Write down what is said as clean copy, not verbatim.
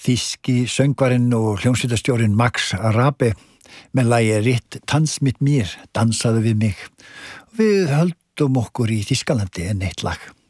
Þýski söngvarinn og hljómsveitarstjórinn Max Rabe með lagi Ritt Tanz mit mir, dansaðu við mig. Við höldum okkur í Þýskalandi enn eitt lag.